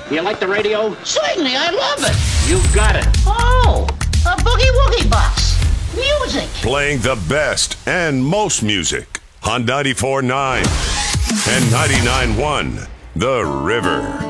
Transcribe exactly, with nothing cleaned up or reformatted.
You like the radio? Certainly, I love it. You've got it. Oh, a boogie woogie box. Music. Playing the best and most music on ninety-four point nine and ninety-nine point one The River.